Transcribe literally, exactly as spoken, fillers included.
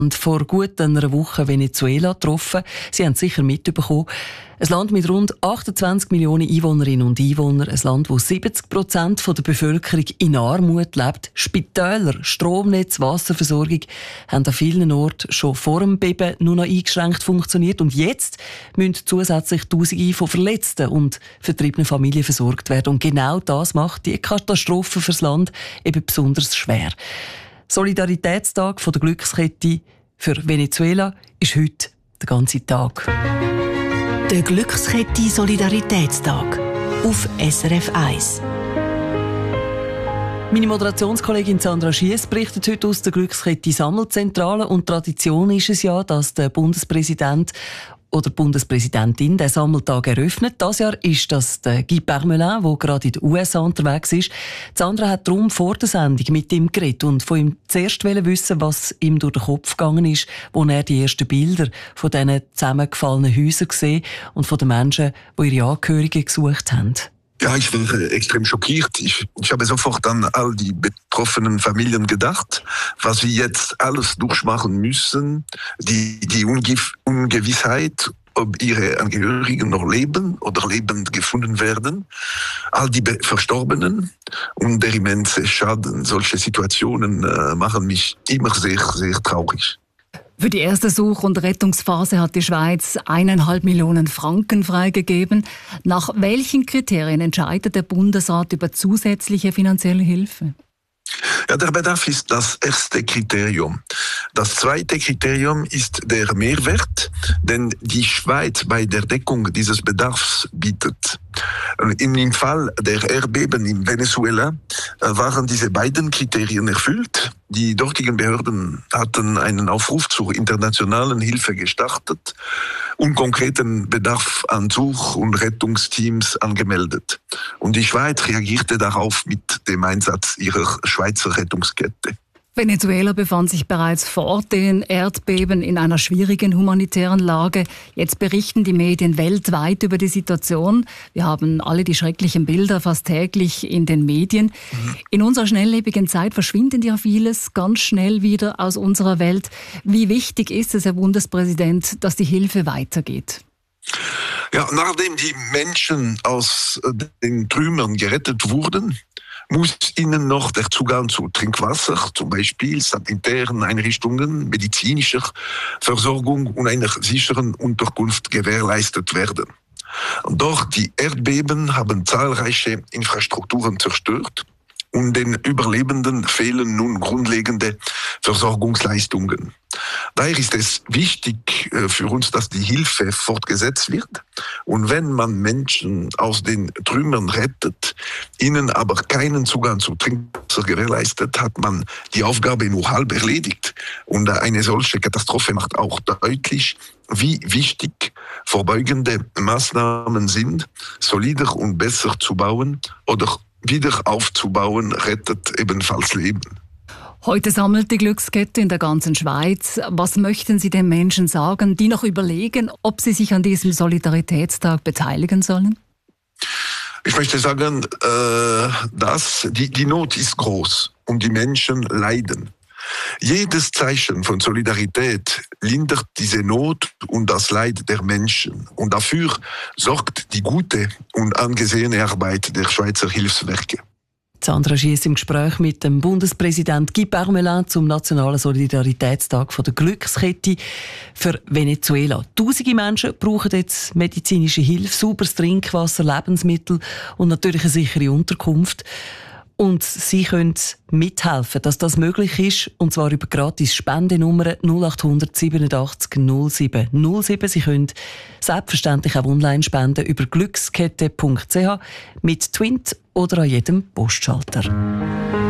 vor gut einer Woche Venezuela getroffen. Sie haben es sicher mitbekommen. Ein Land mit rund achtundzwanzig Millionen Einwohnerinnen und Einwohnern. Ein Land, wo siebzig Prozent der Bevölkerung in Armut lebt. Spitäler, Stromnetz, Wasserversorgung haben an vielen Orten schon vor dem Beben nur noch eingeschränkt funktioniert. Und jetzt müssen zusätzlich Tausende von verletzten und vertriebenen Familien versorgt werden. Und genau das macht die Katastrophe fürs Land eben besonders schwer. Solidaritätstag von der Glückskette für Venezuela ist heute der ganze Tag. Der Glückskette Solidaritätstag auf S R F eins. Meine Moderationskollegin Sandra Schiess berichtet heute aus der Glückskette Sammelzentrale. Und Tradition ist es ja, dass der Bundespräsident oder die Bundespräsidentin den Sammeltag eröffnet. Dieses Jahr ist das der Guy Parmelin, der gerade in den U S A unterwegs ist. Sandra hat darum vor der Sendung mit ihm geredet und von ihm zuerst wissen, was ihm durch den Kopf gegangen ist, als er die ersten Bilder von diesen zusammengefallenen Häusern gesehen und von den Menschen, die ihre Angehörigen gesucht haben. Ja, ich war extrem schockiert. Ich, ich habe sofort an all die betroffenen Familien gedacht, was sie jetzt alles durchmachen müssen, die, die Unge- Ungewissheit, ob ihre Angehörigen noch leben oder lebend gefunden werden, all die Be- Verstorbenen und der immense Schaden. Solche Situationen äh, machen mich immer sehr, sehr traurig. Für die erste Such- und Rettungsphase hat die Schweiz eineinhalb Millionen Franken freigegeben. Nach welchen Kriterien entscheidet der Bundesrat über zusätzliche finanzielle Hilfe? Ja, der Bedarf ist das erste Kriterium. Das zweite Kriterium ist der Mehrwert, den die Schweiz bei der Deckung dieses Bedarfs bietet. Im Fall der Erdbeben in Venezuela waren diese beiden Kriterien erfüllt. Die dortigen Behörden hatten einen Aufruf zur internationalen Hilfe gestartet und konkreten Bedarf an Such- und Rettungsteams angemeldet. Und die Schweiz reagierte darauf mit dem Einsatz ihrer Schweizer Rettungskette. Venezuela befand sich bereits vor den Erdbeben in einer schwierigen humanitären Lage. Jetzt berichten die Medien weltweit über die Situation. Wir haben alle die schrecklichen Bilder fast täglich in den Medien. Mhm. In unserer schnelllebigen Zeit verschwindet ja vieles ganz schnell wieder aus unserer Welt. Wie wichtig ist es, Herr Bundespräsident, dass die Hilfe weitergeht? Ja, nachdem die Menschen aus den Trümmern gerettet wurden, muss ihnen noch der Zugang zu Trinkwasser, zum Beispiel sanitären Einrichtungen, medizinischer Versorgung und einer sicheren Unterkunft gewährleistet werden. Doch die Erdbeben haben zahlreiche Infrastrukturen zerstört und den Überlebenden fehlen nun grundlegende Versorgungsleistungen. Daher ist es wichtig für uns, dass die Hilfe fortgesetzt wird. Und wenn man Menschen aus den Trümmern rettet, ihnen aber keinen Zugang zu Trinkwasser gewährleistet, hat man die Aufgabe nur halb erledigt. Und eine solche Katastrophe macht auch deutlich, wie wichtig vorbeugende Maßnahmen sind, solider und besser zu bauen oder wieder aufzubauen, rettet ebenfalls Leben. Heute sammelt die Glückskette in der ganzen Schweiz. Was möchten Sie den Menschen sagen, die noch überlegen, ob sie sich an diesem Solidaritätstag beteiligen sollen? Ich möchte sagen, äh, dass die, die Not ist groß und die Menschen leiden. Jedes Zeichen von Solidarität lindert diese Not und das Leid der Menschen. Und dafür sorgt die gute und angesehene Arbeit der Schweizer Hilfswerke. Sandra Schiess im Gespräch mit dem Bundespräsident Guy Parmelin zum Nationalen Solidaritätstag von der Glückskette für Venezuela. Tausende Menschen brauchen jetzt medizinische Hilfe, sauberes Trinkwasser, Lebensmittel und natürlich eine sichere Unterkunft. Und Sie können mithelfen, dass das möglich ist, und zwar über gratis Spendenummer null acht hundert siebenundachtzig null sieben null sieben. Sie können selbstverständlich auch online spenden über glückskette punkt c h mit Twint oder an jedem Postschalter.